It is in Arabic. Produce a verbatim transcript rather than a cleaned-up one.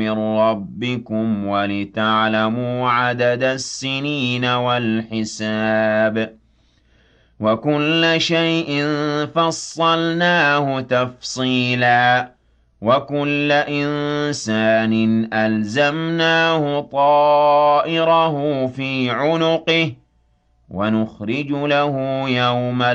من ربكم ولتعلموا عدد السنين والحساب وكل شيء فصلناه تفصيلا وكل إنسان ألزمناه طائره في عنقه ونخرج له يوم